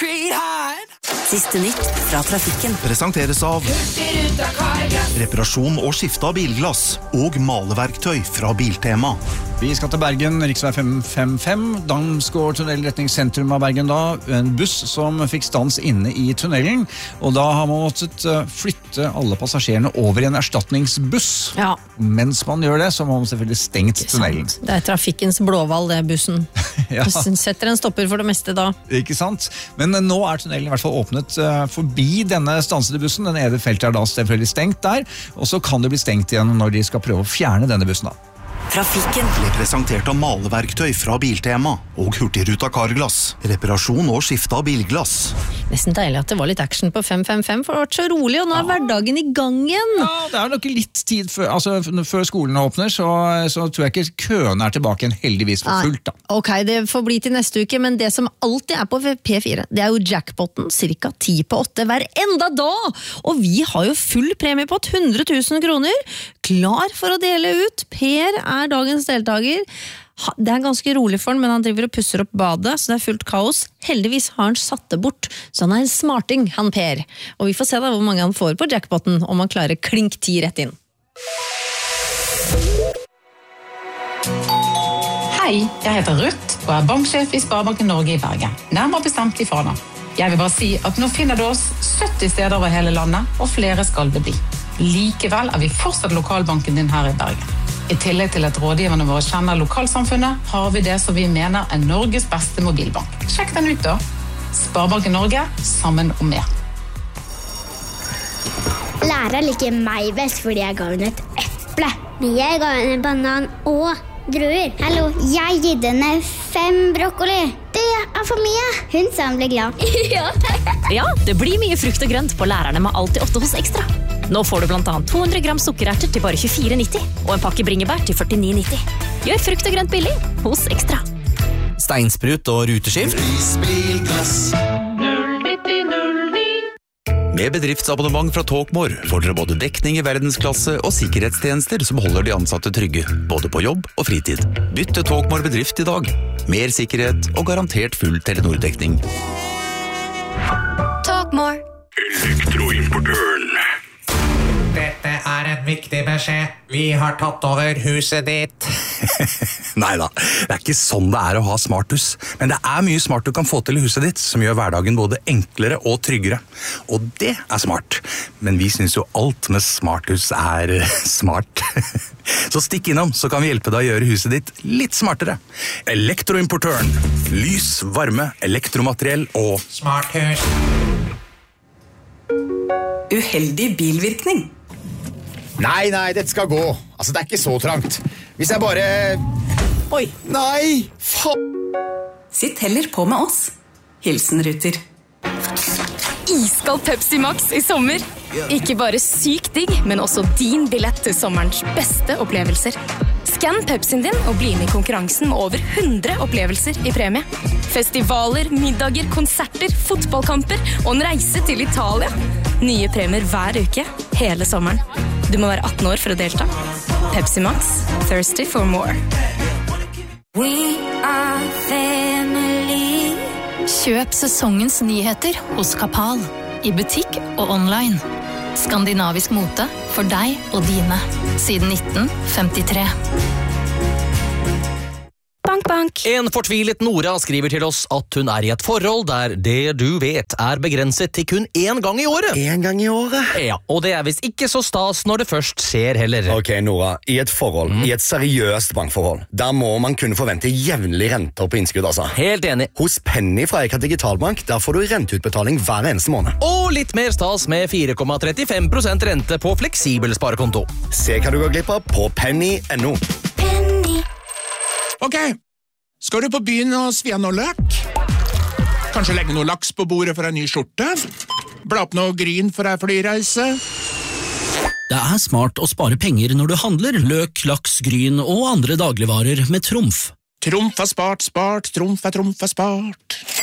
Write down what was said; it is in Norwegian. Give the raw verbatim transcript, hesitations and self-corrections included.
Siste nytt fra trafikken. Presenteres av reparasjon og skifte av bilglass og maleverktøy fra Biltema. Vi skal til Bergen, riksvei fem fem fem, Damsgård tunnel retning sentrum av Bergen da, en buss som fikk stans inne i tunnelen, og da har man måttet flytte alle passasjerene over i en erstatningsbuss. Ja. Mens man gjør det, så må man selvfølgelig stengt tunnelen. Det er trafikkens blåval, det bussen. Ja. Bussen setter en stopper for det meste da. Ikke sant? Men nå er tunnelen i hvert fall åpnet forbi denne stansede bussen. Den ene feltet er da selvfølgelig stengt der, og så kan det bli stengt igjen når de skal prøve å fjerne denne bussen da. Trafikken ble presentert av maleverktøy fra Biltema og Hurtigruta Carglass. Reparasjon og skifte av bilglass. Nesten deilig at det var litt action på fem fem fem, for det har vært så rolig, og nå er hverdagen i gang igjen. Ja, det er nok litt tid før, altså, før skolen åpner, så, så tror jeg ikke køene er tilbake igjen, heldigvis for fullt da. Ok, det får bli til neste uke, men det som alltid er på P fire, det er jo jackpotten, cirka ti på åtte hver enda dag. Og vi har jo full premiepott, hundre tusen kroner, klar for å dele ut. Per er dagens deltaker. Det er ganske rolig for han, men han driver og pusser opp badet, så det er fullt kaos. Heldigvis har han satt det bort, så han er en smarting, han Per. Og vi får se da hvor mange han får på jackpotten, om han klarer klink ti rett inn. Hei, jeg heter Ruth, og er banksjef i Sparebanken Norge i Bergen. Nærmere bestemt i Fana. Jeg vil bare si at nå finner du oss sytti steder over hele landet, og flere skal det bli. Likevel er vi fortsatt lokalbanken din her i Bergen. I tillegg til at rådgiverne våre kjenner lokalsamfunnet, har vi det som vi mener er Norges beste mobilbank. Sjekk den ut da. Sparebanken Norge, sammen om mer. Læreren liker meg best fordi jeg ga henne et eple. Men jeg ga henne en banan og druer. Hallo, jeg gitt henne fem brokkoli. Det er for mye. Hun sa hun ble glad. Ja. Ja, det blir mye frukt og grønt på lærerne med alltid åtte hos Ekstra. Nå får du blant annet to hundre gram sukkererter til bare tjuefire nitti, og en pakke bringebær til førtini nitti. Gjør frukt og grønt billig hos Ekstra. Steinsprut og ruteskift. Med bedriftsabonnement fra Talkmore får dere både dekning i verdensklasse og sikkerhetstjenester som holder de ansatte trygge, både på jobb og fritid. Bytt til Talkmore bedrift i dag. Mer sikkerhet og garantert full Telenor-dekning. Talkmore. Elektroimportøren. Dette er en viktig beskjed. Vi har tatt over huset ditt. Neida, det er ikke sånn det er å ha smarthus. Men det er mye smart du kan få til i huset ditt, som gjør hverdagen både enklere og tryggere. Og det er smart. Men vi synes jo alt med smarthus er smart. Så stikk innom, så kan vi hjelpe deg å gjøre huset ditt litt smartere. Elektroimportøren. Lys, varme, elektromateriell og smarthus. Uheldig bilvirkning. Nei, nei, dette skal gå. Altså, det er ikke så trangt. Hvis jeg bare... Oi. Nei, faen. Sitt heller på med oss. Hilsen Ruter. Iskald Pepsi Max i sommer. Ikke bare syk digg, men også din billett til sommerens beste opplevelser. Skann Pepsien din og bli med i konkurransen med over hundre opplevelser i premie. Festivaler, middager, konserter, fotballkamper og en reise til Italia. Nye premier hver uke, hele sommeren. Du må være atten år for å delta. Pepsi Max, thirsty for more. We are family. Kjøp sesongens nyheter hos Kapal. I butikk og online. Skandinavisk mote for deg og dine. Siden nitten femtitre. Bank, bank. En fortvilet Nora skriver til oss at hun er i et forhold der det du vet er begrenset til kun én gang i året. En gang i året? Ja, og det er visst ikke så stas når det først skjer heller. Ok, Nora, i et forhold, mm. i et seriøst bankforhold, der må man kunne forvente jevnlig renter på innskudd, altså. Helt enig. Hos Penny fra Eika Digitalbank, der får du renteutbetaling hver eneste måned. Og litt mer stas med fire komma trettifem prosent rente på fleksibel sparekonto. Se hva du går glipp av på penny punktum no. Penny. Ok, skal du på byen og svia noe løk? Kanskje legge noe laks på bordet for en ny skjorte? Bla opp noe gryn for en flyreise? Det er smart å spare penger når du handler løk, laks, gryn og andre dagligvarer med Trumf. Trumf er spart, spart, Trumf er Trumf er spart.